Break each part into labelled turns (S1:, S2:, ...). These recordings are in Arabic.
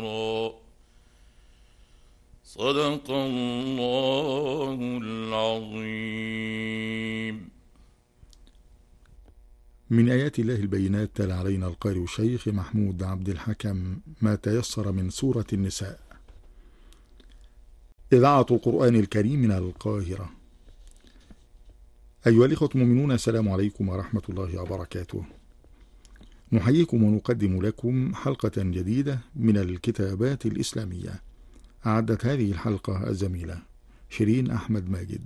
S1: صدق الله العظيم.
S2: من آيات الله البينات تلا علينا القارئ الشيخ محمود عبد الحكم ما تيسر من سورة النساء. إذاعة القرآن الكريم من القاهرة. أيها الإخوة المؤمنون، السلام عليكم ورحمة الله وبركاته. نحييكم ونقدم لكم حلقة جديدة من الكتابات الإسلامية. أعدت هذه الحلقة الزميلة شيرين أحمد ماجد.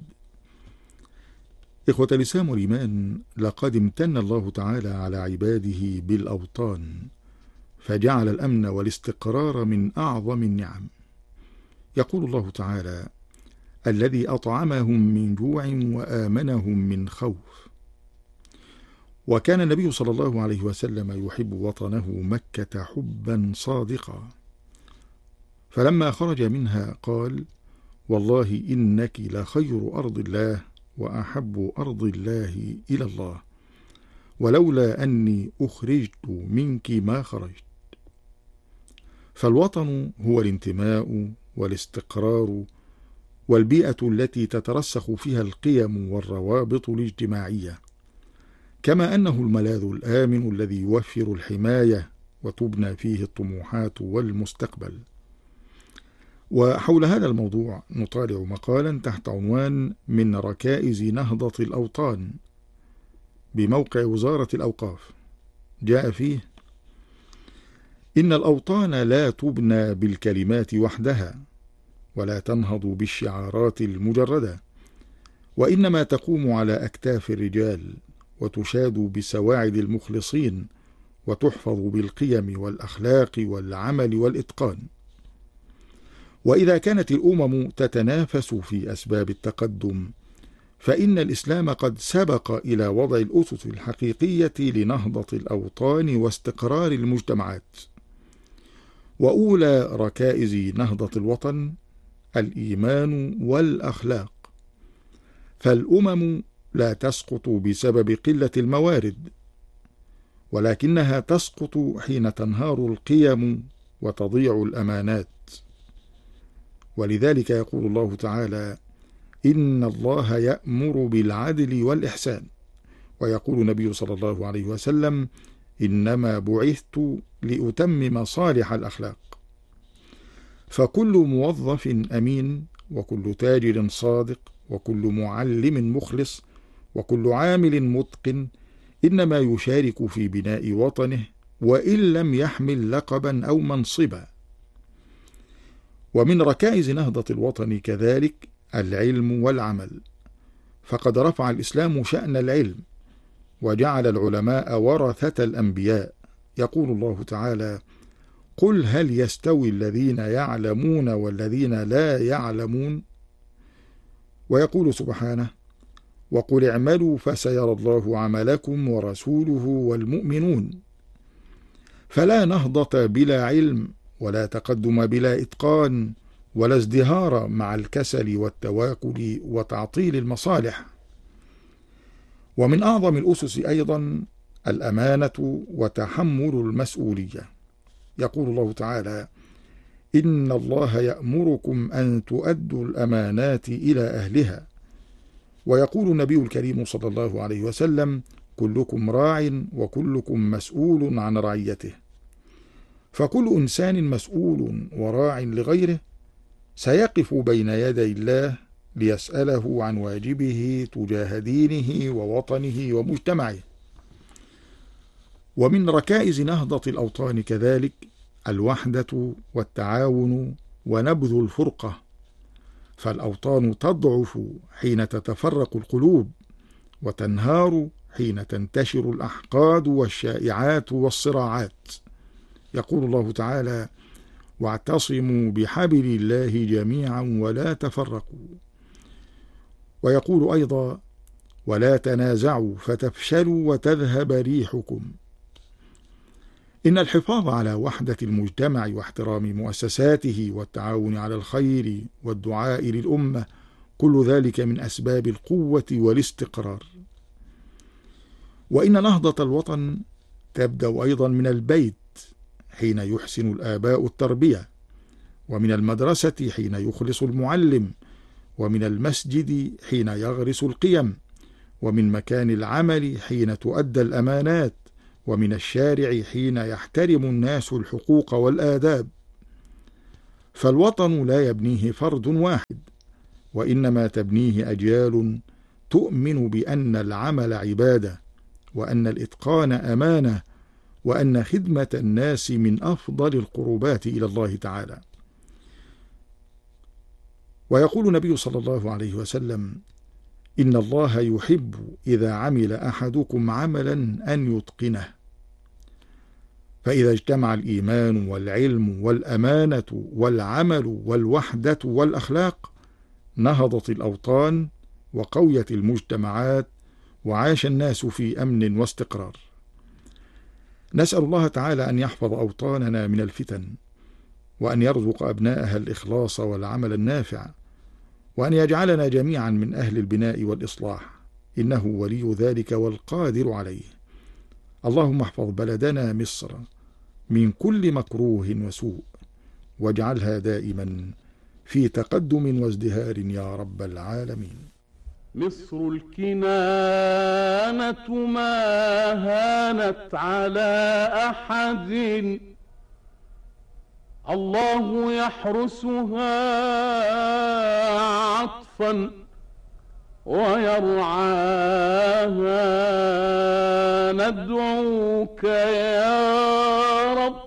S2: إخوة الإسلام والإيمان، لقد امتن الله تعالى على عباده بالأوطان، فجعل الأمن والاستقرار من أعظم النعم. يقول الله تعالى: الذي أطعمهم من جوع وآمنهم من خوف. وكان النبي صلى الله عليه وسلم يحب وطنه مكة حبا صادقا، فلما خرج منها قال: والله إنك لخير أرض الله وأحب أرض الله إلى الله، ولولا أني أخرجت منك ما خرجت. فالوطن هو الانتماء والاستقرار والبيئة التي تترسخ فيها القيم والروابط الاجتماعية، كما أنه الملاذ الآمن الذي يوفر الحماية وتبنى فيه الطموحات والمستقبل. وحول هذا الموضوع نطالع مقالا تحت عنوان من ركائز نهضة الأوطان بموقع وزارة الأوقاف. جاء فيه: إن الأوطان لا تبنى بالكلمات وحدها، ولا تنهض بالشعارات المجردة، وإنما تقوم على أكتاف الرجال، وتشاد بسواعد المخلصين، وتحفظ بالقيم والأخلاق والعمل والإتقان. وإذا كانت الأمم تتنافس في أسباب التقدم، فإن الإسلام قد سبق إلى وضع الأسس الحقيقية لنهضة الأوطان واستقرار المجتمعات. وأولى ركائز نهضة الوطن الإيمان والأخلاق، فالأمم لا تسقط بسبب قلة الموارد، ولكنها تسقط حين تنهار القيم وتضيع الأمانات. ولذلك يقول الله تعالى: إن الله يأمر بالعدل والإحسان. ويقول النبي صلى الله عليه وسلم: إنما بعثت لأتمم صالح الأخلاق. فكل موظف أمين، وكل تاجر صادق، وكل معلم مخلص، وكل عامل متقن إنما يشارك في بناء وطنه، وإن لم يحمل لقبا أو منصبا. ومن ركائز نهضة الوطن كذلك العلم والعمل، فقد رفع الإسلام شأن العلم، وجعل العلماء ورثة الأنبياء. يقول الله تعالى: قل هل يستوي الذين يعلمون والذين لا يعلمون. ويقول سبحانه: وقل اعملوا فسيرى الله عملكم ورسوله والمؤمنون. فلا نهضة بلا علم، ولا تقدم بلا إتقان، ولا ازدهار مع الكسل والتواكل وتعطيل المصالح. ومن أعظم الأسس أيضا الأمانة وتحمل المسؤولية. يقول الله تعالى: إن الله يأمركم أن تؤدوا الأمانات إلى أهلها. ويقول النبي الكريم صلى الله عليه وسلم: كلكم راع وكلكم مسؤول عن رعيته. فكل إنسان مسؤول وراع لغيره سيقف بين يدي الله ليسأله عن واجبه تجاه دينه ووطنه ومجتمعه. ومن ركائز نهضة الأوطان كذلك الوحدة والتعاون ونبذ الفرقة، فالأوطان تضعف حين تتفرق القلوب، وتنهار حين تنتشر الأحقاد والشائعات والصراعات. يقول الله تعالى: واعتصموا بحبل الله جميعا ولا تفرقوا. ويقول أيضا: ولا تنازعوا فتفشلوا وتذهب ريحكم. إن الحفاظ على وحدة المجتمع واحترام مؤسساته والتعاون على الخير والدعاء للأمة كل ذلك من أسباب القوة والاستقرار. وإن نهضة الوطن تبدأ أيضا من البيت، حين يحسن الآباء التربية، ومن المدرسة حين يخلص المعلم، ومن المسجد حين يغرس القيم، ومن مكان العمل حين تؤدى الأمانات، ومن الشارع حين يحترم الناس الحقوق والآداب. فالوطن لا يبنيه فرد واحد، وإنما تبنيه أجيال تؤمن بأن العمل عبادة، وأن الإتقان أمانة، وأن خدمة الناس من أفضل القربات إلى الله تعالى. ويقول النبي صلى الله عليه وسلم: إن الله يحب إذا عمل أحدكم عملا أن يتقنه. فإذا اجتمع الإيمان والعلم والأمانة والعمل والوحدة والأخلاق، نهضت الأوطان وقويت المجتمعات، وعاش الناس في أمن واستقرار. نسأل الله تعالى أن يحفظ أوطاننا من الفتن، وأن يرزق أبناءها الإخلاص والعمل النافع، وأن يجعلنا جميعا من أهل البناء والإصلاح، إنه ولي ذلك والقادر عليه. اللهم احفظ بلدنا مصر من كل مكروه وسوء، واجعلها دائما في تقدم وازدهار يا رب العالمين.
S1: مصر الكنانة ما هانت على أحد، الله يحرسها عطفا ويرعاها، ندعوك يا رب